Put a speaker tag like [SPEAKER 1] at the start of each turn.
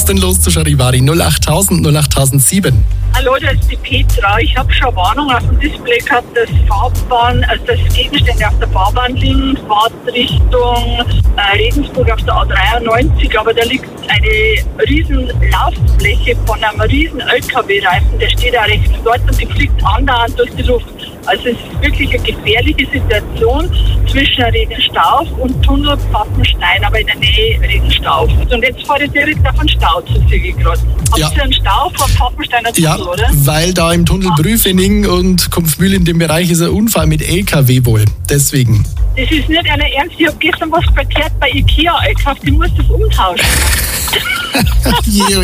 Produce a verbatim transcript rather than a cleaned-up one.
[SPEAKER 1] denn los zu Charivari? null acht tausend, null acht sieben.
[SPEAKER 2] Hallo, das ist die Petra. Ich habe schon Warnung auf dem Display gehabt, dass Fahrbahn, also dass Gegenstände auf der Fahrbahn liegen, Fahrtrichtung äh, Regensburg auf der A dreiundneunzig, aber da liegt eine riesen Lauffläche von einem riesen L K W-Reifen, der steht auch rechts dort und die fliegt andauernd durch die Luft. Also es ist wirklich eine gefährliche Situation zwischen Regenstauf und Tunnel Pfaffenstein, aber in der Nähe Regenstauf. Und jetzt fahre ich direkt auf den Stau zu, sehe ich gerade. Habt
[SPEAKER 1] Ja.
[SPEAKER 2] ihr einen Stau vor Pfaffensteiner Tunnel,
[SPEAKER 1] Ja,
[SPEAKER 2] oder?
[SPEAKER 1] weil da im Tunnel Brüfening und Kumpfmühl in dem Bereich ist ein Unfall mit L K W wohl. Deswegen.
[SPEAKER 2] Das ist nicht eine Ernst. Ich habe gestern was verkehrt bei Ikea eingekauft. Ich muss das umtauschen.
[SPEAKER 1] Je,